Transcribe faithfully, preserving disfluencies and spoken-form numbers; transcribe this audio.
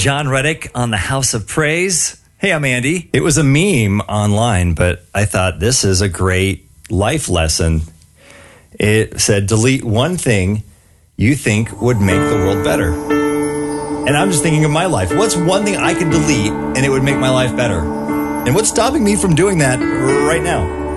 John Reddick on the House of Praise. Hey, I'm Andy. It was a meme online, but I thought this is a great life lesson. It said, delete one thing you think would make the world better. And I'm just thinking of my life. What's one thing I could delete and it would make my life better? And what's stopping me from doing that right now?